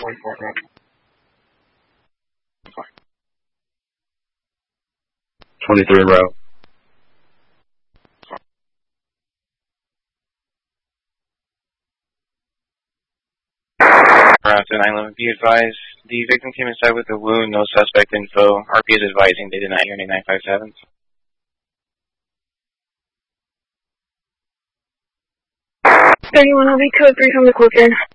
23 in route. 911, be advised, the victim came inside with a wound, no suspect info. RP is advising they did not hear any 957s. 31 will be code 3 from the cloak in.